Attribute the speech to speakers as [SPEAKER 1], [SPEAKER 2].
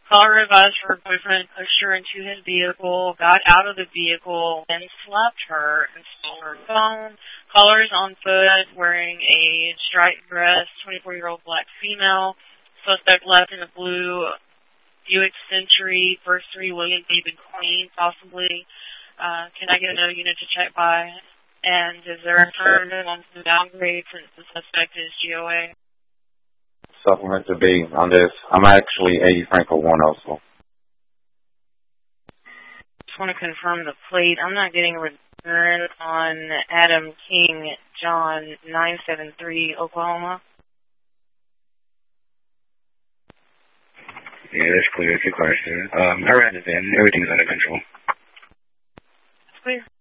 [SPEAKER 1] Caller advised her boyfriend pushed her into his vehicle, got out of the vehicle, then slapped her and stole her phone. Caller is on foot, wearing a striped dress, 24-year-old black female. Suspect left in a blue Buick Century, first three William David Queen, possibly. Can I get another unit to check by? And is there a alternative on the downgrade since the suspect is GOA?
[SPEAKER 2] Supplement to B on this. I'm actually 80 Franco 1 also.
[SPEAKER 1] Just want to confirm the plate. I'm not getting a return on Adam King, John, 973, Oklahoma.
[SPEAKER 3] Yeah, that's clear. Good question. I ran it in. Everything's under control.
[SPEAKER 1] Please.